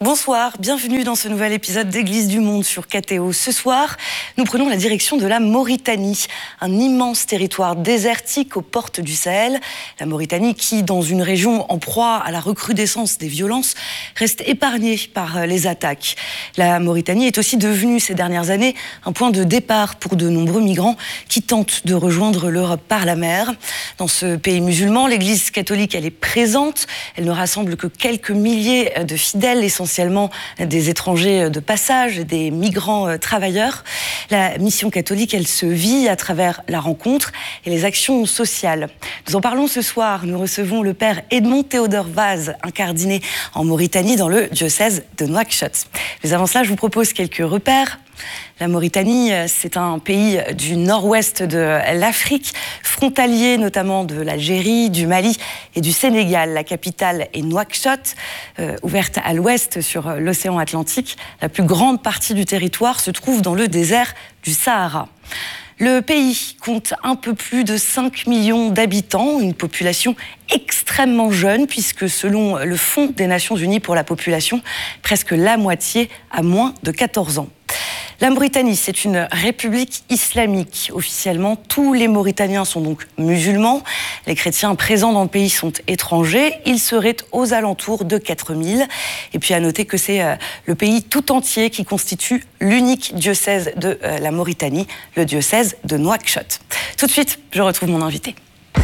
Bonsoir, bienvenue dans ce nouvel épisode d'Église du Monde sur KTO. Ce soir, nous prenons la direction de la Mauritanie, un immense territoire désertique aux portes du Sahel. La Mauritanie qui, dans une région en proie à la recrudescence des violences, reste épargnée par les attaques. La Mauritanie est aussi devenue ces dernières années un point de départ pour de nombreux migrants qui tentent de rejoindre l'Europe par la mer. Dans ce pays musulman, l'Église catholique, elle est présente. Elle ne rassemble que quelques milliers de fidèles, essentiellement des étrangers de passage, des migrants travailleurs. La mission catholique, elle se vit à travers la rencontre et les actions sociales. Nous en parlons ce soir. Nous recevons le père Edmond Théodore Vaz, incardiné en Mauritanie dans le diocèse de Nouakchott. Mais avant cela, je vous propose quelques repères. La Mauritanie, c'est un pays du nord-ouest de l'Afrique, frontalier notamment de l'Algérie, du Mali et du Sénégal. La capitale est Nouakchott, ouverte à l'ouest sur l'océan Atlantique. La plus grande partie du territoire se trouve dans le désert du Sahara. Le pays compte un peu plus de 5 millions d'habitants, une population extrêmement jeune, puisque selon le Fonds des Nations Unies pour la population, presque la moitié a moins de 14 ans. La Mauritanie, c'est une république islamique. Officiellement, tous les Mauritaniens sont donc musulmans. Les chrétiens présents dans le pays sont étrangers. Ils seraient aux alentours de 4000. Et puis à noter que c'est le pays tout entier qui constitue l'unique diocèse de la Mauritanie, le diocèse de Nouakchott. Tout de suite, je retrouve mon invité.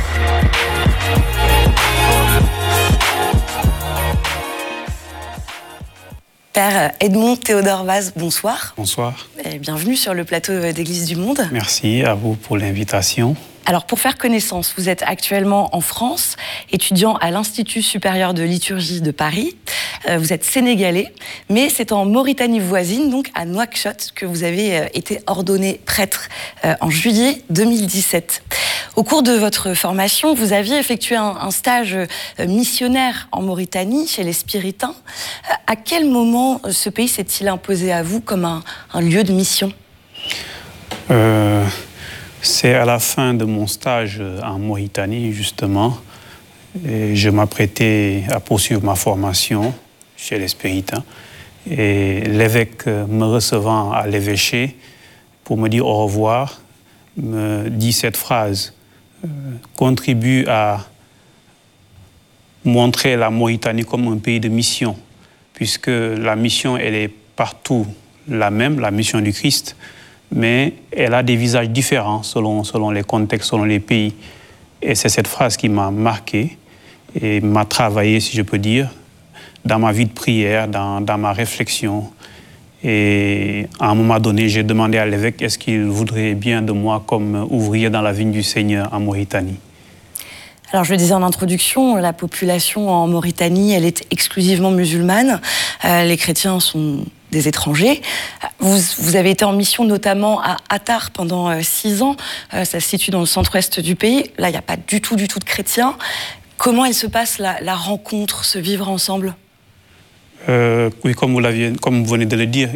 Père Edmond Théodore Vaz, bonsoir. Bonsoir. Et bienvenue sur le plateau d'Église du Monde. Merci à vous pour l'invitation. Alors, pour faire connaissance, vous êtes actuellement en France, étudiant à l'Institut supérieur de liturgie de Paris. Vous êtes sénégalais, mais c'est en Mauritanie voisine, donc à Nouakchott, que vous avez été ordonné prêtre en juillet 2017. Au cours de votre formation, vous aviez effectué un stage missionnaire en Mauritanie, chez les Spiritains. À quel moment ce pays s'est-il imposé à vous comme un lieu de mission ? C'est à la fin de mon stage en Mauritanie, justement. Et je m'apprêtais à poursuivre ma formation chez les Spiritains. Et l'évêque, me recevant à l'évêché pour me dire au revoir, me dit cette phrase contribue à montrer la Mauritanie comme un pays de mission, puisque la mission, elle est partout la même, la mission du Christ, mais elle a des visages différents selon les contextes, selon les pays. Et c'est cette phrase qui m'a marqué et m'a travaillé, si je peux dire, dans ma vie de prière, dans ma réflexion. Et à un moment donné, j'ai demandé à l'évêque est-ce qu'il voudrait bien de moi comme ouvrier dans la vigne du Seigneur en Mauritanie. Alors, je le disais en introduction, la population en Mauritanie, elle est exclusivement musulmane. Les chrétiens sont des étrangers. Vous avez été en mission notamment à Attar pendant 6 ans. Ça se situe dans le centre-ouest du pays. Là, il n'y a pas du tout de chrétiens. Comment elle se passe la rencontre, ce vivre ensemble ? Oui, comme vous venez de le dire,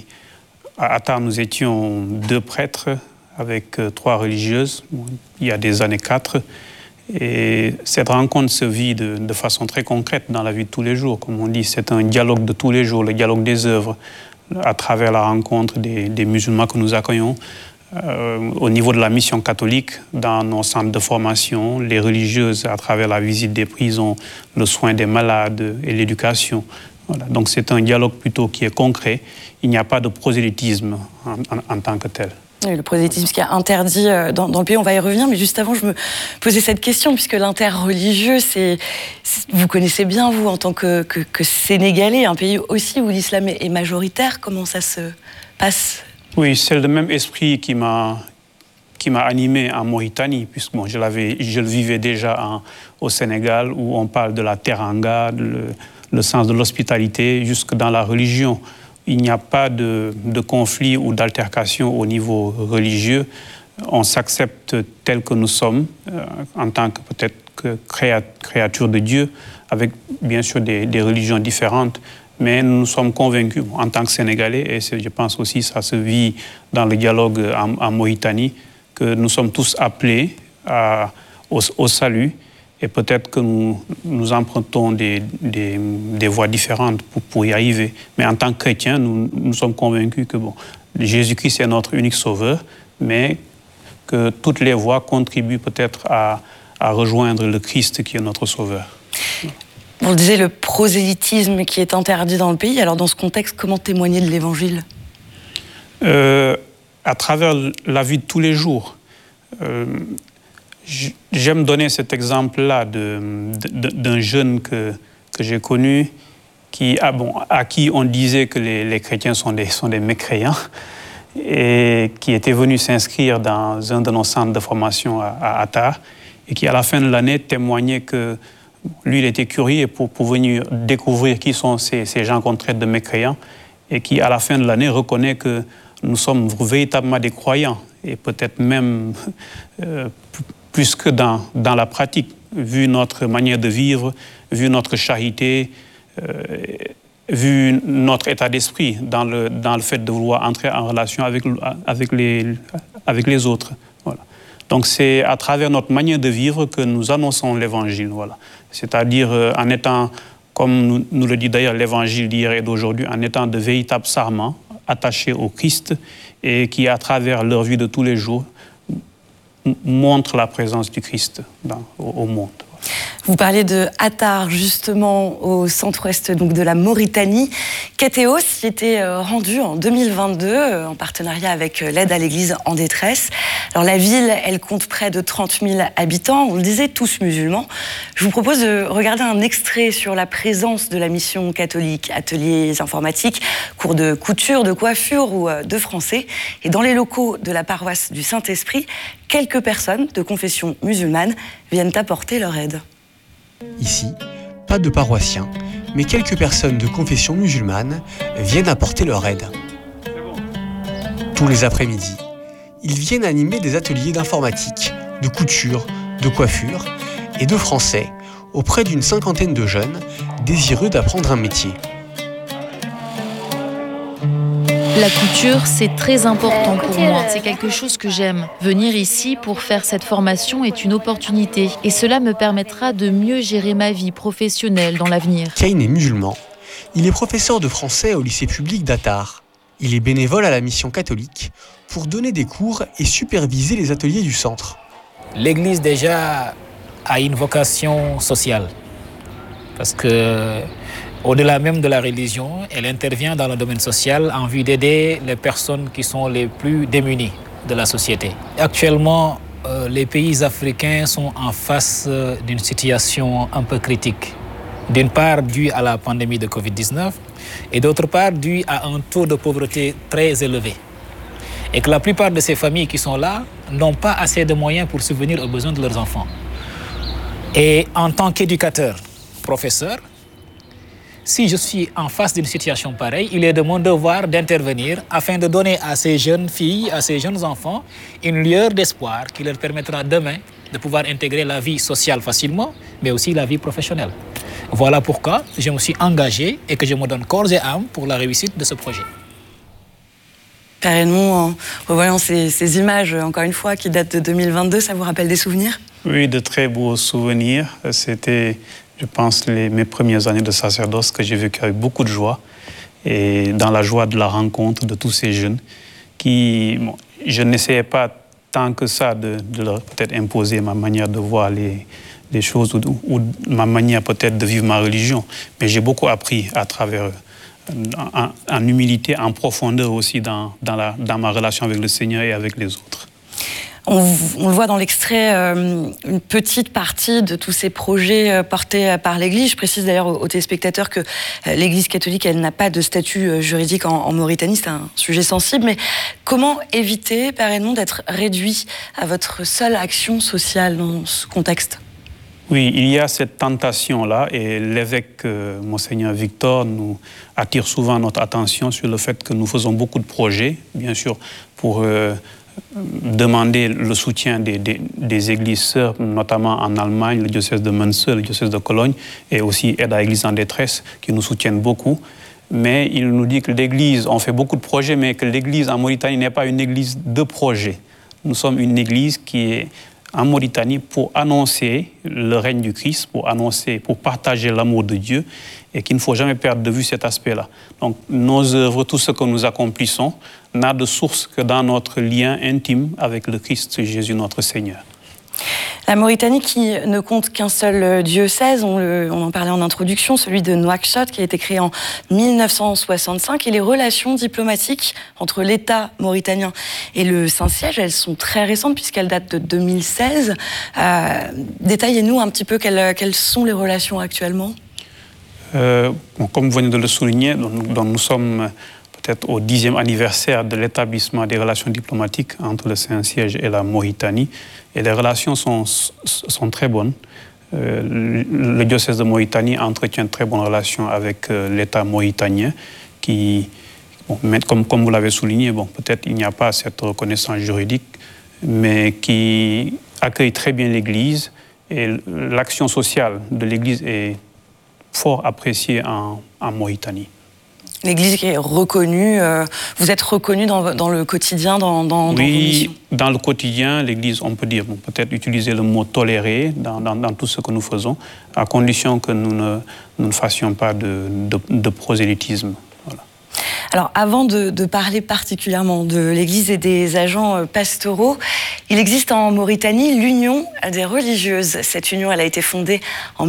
à Attar, nous étions 2 prêtres avec 3 religieuses, il y a des années 4. Et cette rencontre se vit de façon très concrète dans la vie de tous les jours. Comme on dit, c'est un dialogue de tous les jours, le dialogue des œuvres, à travers la rencontre des musulmans que nous accueillons. Au niveau de la mission catholique, dans nos centres de formation, les religieuses, à travers la visite des prisons, le soin des malades et l'éducation. Voilà. Donc c'est un dialogue plutôt qui est concret. Il n'y a pas de prosélytisme en tant que tel. Oui, le prosélytisme qui est interdit dans le pays, on va y revenir, mais juste avant, je me posais cette question, puisque l'interreligieux, vous connaissez bien, vous, en tant que Sénégalais, un pays aussi où l'islam est majoritaire, comment ça se passe ? Oui, c'est le même esprit qui m'a animé en Mauritanie, puisque je le vivais déjà au Sénégal, où on parle de la teranga, le sens de l'hospitalité, jusque dans la religion. Il n'y a pas de conflit ou d'altercation au niveau religieux. On s'accepte tel que nous sommes, en tant que peut-être que créature de Dieu, avec bien sûr des religions différentes. Mais nous sommes convaincus, en tant que Sénégalais, et je pense aussi que ça se vit dans le dialogue en Mauritanie, que nous sommes tous appelés au salut Et peut-être que nous empruntons des voies différentes pour y arriver. Mais en tant que chrétiens, nous sommes convaincus que Jésus-Christ est notre unique sauveur, mais que toutes les voies contribuent peut-être à rejoindre le Christ qui est notre sauveur. On le disait, le prosélytisme qui est interdit dans le pays. Alors dans ce contexte, comment témoigner de l'Évangile ? À travers la vie de tous les jours. J'aime donner cet exemple-là d'un jeune que j'ai connu à qui on disait que les chrétiens sont des mécréants et qui était venu s'inscrire dans un de nos centres de formation à Attar et qui, à la fin de l'année, témoignait que lui, il était curieux pour venir découvrir qui sont ces gens qu'on traite de mécréants et qui, à la fin de l'année, reconnaît que nous sommes véritablement des croyants et peut-être même plus que dans la pratique, vu notre manière de vivre, vu notre charité, vu notre état d'esprit dans le fait de vouloir entrer en relation avec les autres. Voilà. Donc c'est à travers notre manière de vivre que nous annonçons l'Évangile. Voilà. C'est-à-dire en étant, comme nous le dit d'ailleurs l'Évangile d'hier et d'aujourd'hui, en étant de véritables sarments attachés au Christ et qui, à travers leur vie de tous les jours, montrent la présence du Christ au monde. Vous parlez de Attar, justement, au centre-ouest donc de la Mauritanie. KTO s'y était rendu en 2022, en partenariat avec l'aide à l'Église en détresse. Alors la ville, elle compte près de 30 000 habitants, on le disait, tous musulmans. Je vous propose de regarder un extrait sur la présence de la mission catholique, ateliers informatiques, cours de couture, de coiffure ou de français. Et dans les locaux de la paroisse du Saint-Esprit, quelques personnes de confession musulmane viennent apporter leur aide. Ici, pas de paroissiens, mais quelques personnes de confession musulmane viennent apporter leur aide. Tous les après-midi, ils viennent animer des ateliers d'informatique, de couture, de coiffure et de français auprès d'une cinquantaine de jeunes désireux d'apprendre un métier. La couture, c'est très important pour moi. C'est quelque chose que j'aime. Venir ici pour faire cette formation est une opportunité. Et cela me permettra de mieux gérer ma vie professionnelle dans l'avenir. Kane est musulman. Il est professeur de français au lycée public d'Attar. Il est bénévole à la mission catholique pour donner des cours et superviser les ateliers du centre. L'Église déjà a une vocation sociale. Parce que au-delà même de la religion, elle intervient dans le domaine social en vue d'aider les personnes qui sont les plus démunies de la société. Actuellement, les pays africains sont en face d'une situation un peu critique. D'une part, due à la pandémie de Covid-19 et d'autre part, due à un taux de pauvreté très élevé. Et que la plupart de ces familles qui sont là n'ont pas assez de moyens pour subvenir aux besoins de leurs enfants. Et en tant qu'éducateur, professeur, si je suis en face d'une situation pareille, il est de mon devoir d'intervenir afin de donner à ces jeunes filles, à ces jeunes enfants, une lueur d'espoir qui leur permettra demain de pouvoir intégrer la vie sociale facilement, mais aussi la vie professionnelle. Voilà pourquoi je me suis engagé et que je me donne corps et âme pour la réussite de ce projet. Père Edmond, en revoyant ces images, encore une fois, qui datent de 2022, ça vous rappelle des souvenirs ? Oui, de très beaux souvenirs. C'était, je pense, mes premières années de sacerdoce que j'ai vécu avec beaucoup de joie et dans la joie de la rencontre de tous ces jeunes qui, je n'essayais pas tant que ça de leur peut-être imposer ma manière de voir les choses ou ma manière peut-être de vivre ma religion, mais j'ai beaucoup appris à travers eux. En humilité, en profondeur aussi dans ma relation avec le Seigneur et avec les autres. On le voit dans l'extrait, une petite partie de tous ces projets portés par l'Église. Je précise d'ailleurs aux téléspectateurs que l'Église catholique, elle n'a pas de statut juridique en Mauritanie. C'est un sujet sensible. Mais comment éviter, Père Edmond, d'être réduit à votre seule action sociale dans ce contexte ? Oui, il y a cette tentation-là et l'évêque Monseigneur Victor nous attire souvent notre attention sur le fait que nous faisons beaucoup de projets, bien sûr, pour demander le soutien des églises sœurs, notamment en Allemagne, le diocèse de Münster, le diocèse de Cologne, et aussi Aide à l'Église en détresse, qui nous soutiennent beaucoup. Mais il nous dit que l'Église, on fait beaucoup de projets, mais que l'Église en Mauritanie n'est pas une église de projets. Nous sommes une église qui est en Mauritanie pour annoncer le règne du Christ, pour partager l'amour de Dieu, et qu'il ne faut jamais perdre de vue cet aspect-là. Donc nos œuvres, tout ce que nous accomplissons, n'a de source que dans notre lien intime avec le Christ Jésus notre Seigneur. La Mauritanie qui ne compte qu'un seul diocèse, on en parlait en introduction, celui de Nouakchott qui a été créé en 1965, et les relations diplomatiques entre l'État mauritanien et le Saint-Siège, elles sont très récentes puisqu'elles datent de 2016. Détaillez-nous un petit peu quelles sont les relations actuellement. Comme vous venez de le souligner, nous sommes peut-être au 10e anniversaire de l'établissement des relations diplomatiques entre le Saint-Siège et la Mauritanie. Et les relations sont très bonnes. Le diocèse de Mauritanie entretient de très bonnes relations avec l'État mauritanien qui, comme vous l'avez souligné, peut-être il n'y a pas cette reconnaissance juridique, mais qui accueille très bien l'Église. Et l'action sociale de l'Église est fort appréciée en Mauritanie. L'Église qui est reconnue, vous êtes reconnu dans le quotidien, dans vos missions? Oui, dans le quotidien, l'Église, on peut dire, peut-être utiliser le mot toléré dans tout ce que nous faisons, à condition que nous ne fassions pas de prosélytisme. Voilà. Alors, avant de parler particulièrement de l'Église et des agents pastoraux, il existe en Mauritanie l'Union des religieuses. Cette union, elle a été fondée en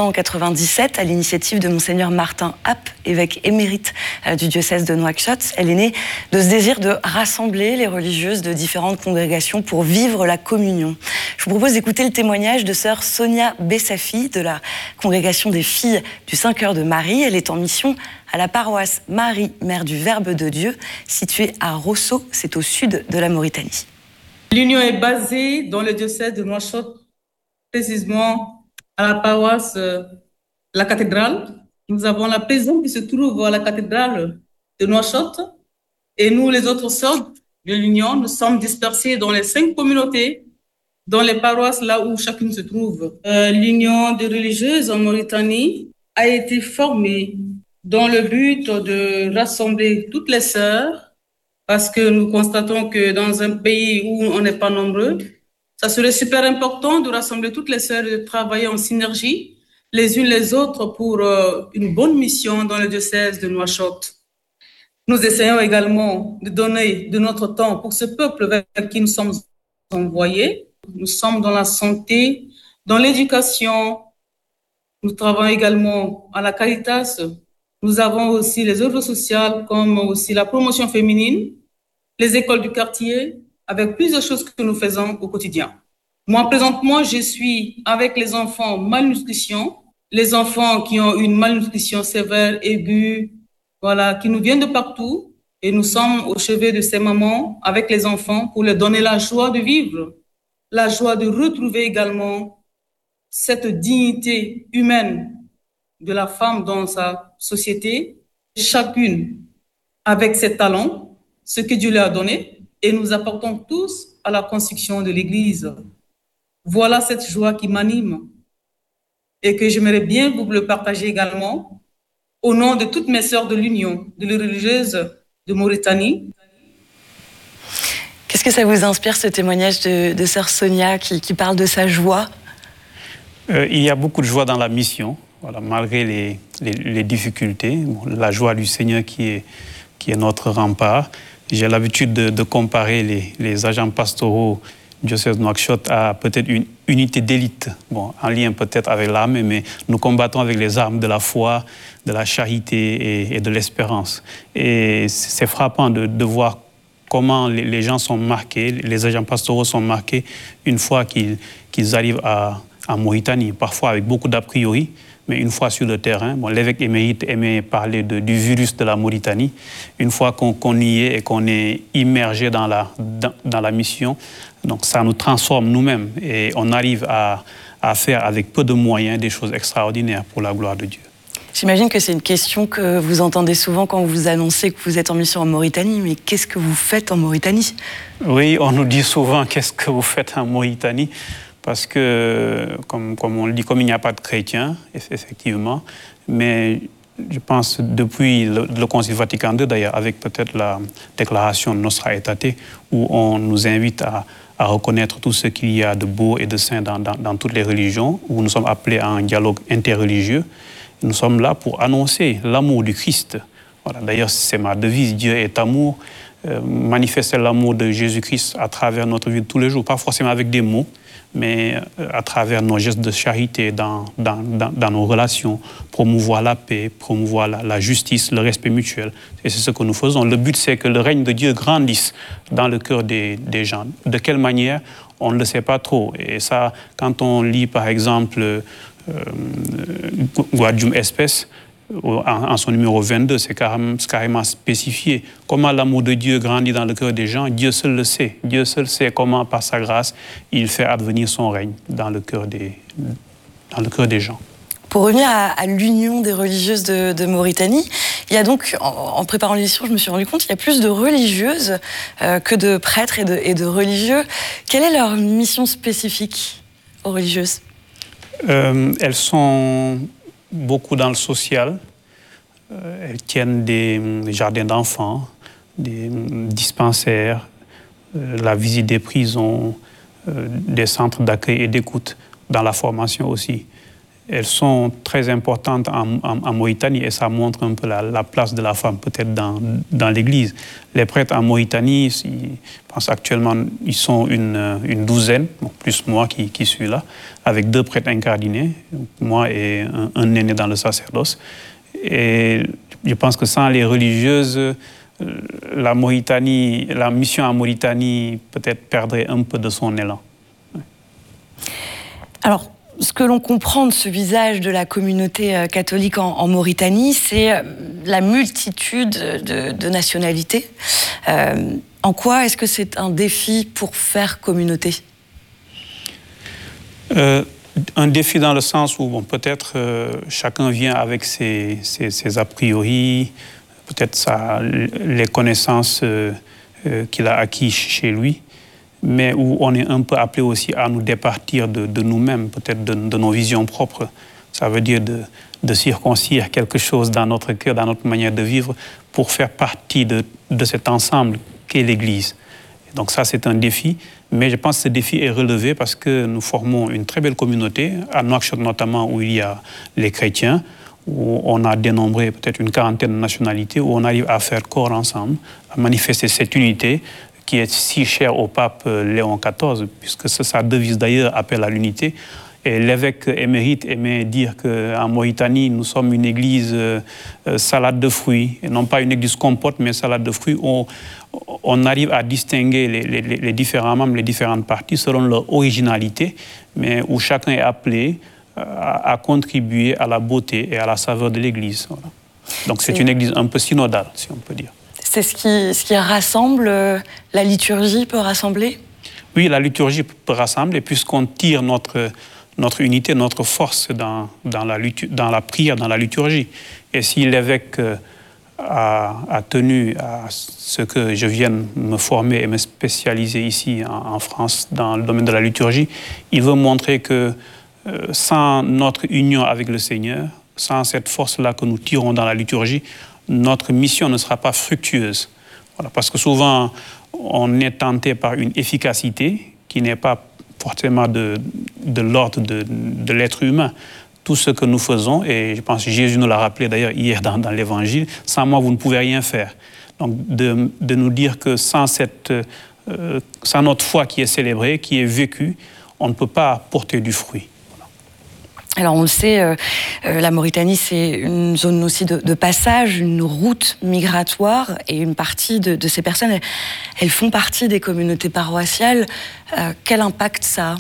1997 à l'initiative de Monseigneur Martin App, évêque émérite du diocèse de Nouakchott. Elle est née de ce désir de rassembler les religieuses de différentes congrégations pour vivre la communion. Je vous propose d'écouter le témoignage de sœur Sonia Bessafi de la congrégation des filles du Saint-Cœur de Marie. Elle est en mission à la paroisse Marie, Mère du Verbe de Dieu, située à Rosso, c'est au sud de la Mauritanie. L'union est basée dans le diocèse de Nouakchott, précisément à la paroisse la cathédrale. Nous avons la présidente qui se trouve à la cathédrale de Nouakchott, et nous, les autres sœurs de l'union, nous sommes dispersés dans les 5 communautés, dans les paroisses là où chacune se trouve. L'union des religieuses en Mauritanie a été formée dans le but de rassembler toutes les sœurs, parce que nous constatons que dans un pays où on n'est pas nombreux, ça serait super important de rassembler toutes les sœurs et de travailler en synergie les unes les autres pour une bonne mission dans le diocèse de Nouakchott. Nous essayons également de donner de notre temps pour ce peuple vers qui nous sommes envoyés. Nous sommes dans la santé, dans l'éducation. Nous travaillons également à la Caritas. Nous avons aussi les œuvres sociales comme aussi la promotion féminine, les écoles du quartier, avec plusieurs choses que nous faisons au quotidien. Moi, présentement, je suis avec les enfants malnutrition, les enfants qui ont une malnutrition sévère, aiguë, voilà, qui nous viennent de partout. Et nous sommes au chevet de ces mamans avec les enfants pour leur donner la joie de vivre, la joie de retrouver également cette dignité humaine de la femme dans sa société, chacune avec ses talents, ce que Dieu lui a donné, et nous apportons tous à la construction de l'Église. Voilà cette joie qui m'anime et que j'aimerais bien vous le partager également au nom de toutes mes sœurs de l'Union, de les religieuses de Mauritanie. Qu'est-ce que ça vous inspire, ce témoignage de sœur Sonia qui parle de sa joie? Il y a beaucoup de joie dans la mission. Voilà, malgré les difficultés, la joie du Seigneur qui est notre rempart. J'ai l'habitude de comparer les agents pastoraux du diocèse de Nouakchott à peut-être une unité d'élite, en lien peut-être avec l'armée, mais nous combattons avec les armes de la foi, de la charité et de l'espérance. Et c'est frappant de voir comment les gens sont marqués, les agents pastoraux sont marqués une fois qu'ils arrivent en Mauritanie, parfois avec beaucoup d'a priori, mais une fois sur le terrain. L'évêque émérite aimait parler du virus de la Mauritanie. Une fois qu'on y est et qu'on est immergé dans la mission, donc ça nous transforme nous-mêmes et on arrive à faire avec peu de moyens des choses extraordinaires pour la gloire de Dieu. J'imagine que c'est une question que vous entendez souvent quand vous annoncez que vous êtes en mission en Mauritanie, mais qu'est-ce que vous faites en Mauritanie? Oui, on nous dit souvent qu'est-ce que vous faites en Mauritanie? Parce que, comme on le dit, comme il n'y a pas de chrétiens, effectivement, mais je pense depuis le Concile Vatican II, d'ailleurs, avec peut-être la déclaration Nostra Aetate, où on nous invite à à reconnaître tout ce qu'il y a de beau et de saint dans toutes les religions, où nous sommes appelés à un dialogue interreligieux. Nous sommes là pour annoncer l'amour du Christ. Voilà, d'ailleurs, c'est ma devise, Dieu est amour. Manifester l'amour de Jésus-Christ à travers notre vie de tous les jours, pas forcément avec des mots, mais à travers nos gestes de charité dans nos relations, promouvoir la paix, promouvoir la justice, le respect mutuel. Et c'est ce que nous faisons. Le but, c'est que le règne de Dieu grandisse dans le cœur des gens. De quelle manière? On ne le sait pas trop. Et ça, quand on lit, par exemple, Gaudium et Spes, en son numéro 22, c'est carrément spécifié. Comment l'amour de Dieu grandit dans le cœur des gens, Dieu seul le sait. Dieu seul sait comment, par sa grâce, il fait advenir son règne dans le cœur des gens. Pour revenir à l'union des religieuses de Mauritanie, il y a donc, en préparant l'émission, je me suis rendu compte qu'il y a plus de religieuses que de prêtres et de religieux. Quelle est leur mission spécifique aux religieuses? Elles sont beaucoup dans le social. Elles tiennent des jardins d'enfants, des dispensaires, la visite des prisons, des centres d'accueil et d'écoute, dans la formation aussi. Elles sont très importantes en Mauritanie et ça montre un peu la place de la femme peut-être dans l'Église. Les prêtres en Mauritanie, je pense actuellement, ils sont une douzaine, plus moi qui suis là, avec 2 prêtres incardinés, moi et un aîné dans le sacerdoce. Et je pense que sans les religieuses, la mission en Mauritanie peut-être perdrait un peu de son élan. Alors, ce que l'on comprend de ce visage de la communauté catholique en Mauritanie, c'est la multitude de nationalités. En quoi est-ce que c'est un défi pour faire communauté? Un défi dans le sens où peut-être chacun vient avec ses a priori, peut-être les connaissances qu'il a acquises chez lui, mais où on est un peu appelé aussi à nous départir de nous-mêmes, peut-être de nos visions propres. Ça veut dire de circoncire quelque chose dans notre cœur, dans notre manière de vivre, pour faire partie de cet ensemble qu'est l'Église. Donc ça, c'est un défi, mais je pense que ce défi est relevé parce que nous formons une très belle communauté, à Nouakchott notamment, où il y a les chrétiens, où on a dénombré peut-être une 40aine de nationalités, où on arrive à faire corps ensemble, à manifester cette unité qui est si chère au pape Léon XIV, puisque sa devise d'ailleurs appelle à l'unité. Et l'évêque émérite aimait dire qu'en Mauritanie, nous sommes une église salade de fruits, et non pas une église compote, mais salade de fruits, où on arrive à distinguer les différents membres, les différentes parties selon leur originalité, mais où chacun est appelé à contribuer à la beauté et à la saveur de l'église. Voilà. Donc c'est une église un peu synodale, si on peut dire. C'est ce qui rassemble, la liturgie peut rassembler? Oui, la liturgie peut rassembler, puisqu'on tire notre unité, notre force dans la prière, dans la liturgie. Et si l'évêque a tenu à ce que je vienne me former et me spécialiser ici en France dans le domaine de la liturgie, il veut montrer que sans notre union avec le Seigneur, sans cette force-là que nous tirons dans la liturgie, notre mission ne sera pas fructueuse. Voilà, parce que souvent, on est tenté par une efficacité qui n'est pas forcément de l'ordre de l'être humain. Tout ce que nous faisons, et je pense que Jésus nous l'a rappelé d'ailleurs hier dans l'Évangile, sans moi, vous ne pouvez rien faire. Donc, de nous dire que sans notre foi qui est célébrée, qui est vécue, on ne peut pas porter du fruit. Alors on le sait, la Mauritanie c'est une zone aussi de passage, une route migratoire, et une partie de ces personnes, elles font partie des communautés paroissiales. Quel impact ça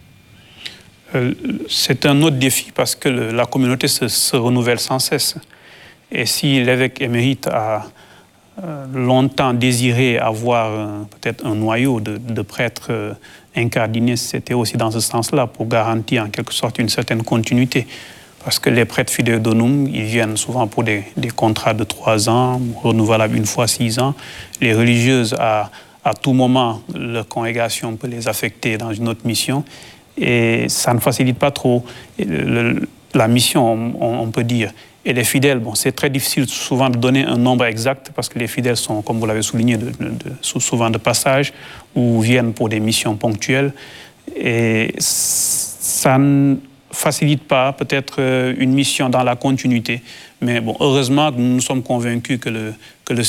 a? C'est un autre défi parce que la communauté se renouvelle sans cesse. Et si l'évêque émérite a longtemps désiré avoir peut-être un noyau de prêtres incardinés, c'était aussi dans ce sens-là, pour garantir en quelque sorte une certaine continuité. Parce que les prêtres fidèles d'Onum, ils viennent souvent pour des contrats de 3 ans, renouvelables une fois 6 ans. Les religieuses, à tout moment, leur congrégation peut les affecter dans une autre mission. Et ça ne facilite pas trop la mission, on peut dire. Et les fidèles, bon, c'est très difficile souvent de donner un nombre exact parce que les fidèles sont, comme vous l'avez souligné, souvent de passage ou viennent pour des missions ponctuelles. Et ça ne facilite pas peut-être une mission dans la continuité. Mais bon, heureusement, nous sommes convaincus que le